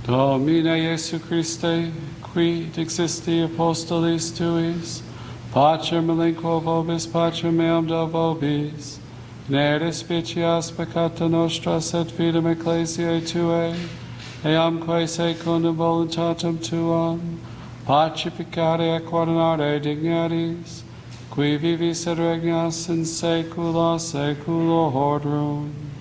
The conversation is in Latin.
Domine Iesu Christe, qui dixisti apostolis tuis, pacem melinquo vobis, pacem meam do vobis, ne despicias peccata nostra, sed fidem ecclesiae tuae, eamque secundum voluntatem tuam, pacificare et coordinare dignities, qui vivis et regnas in saecula saeculorum.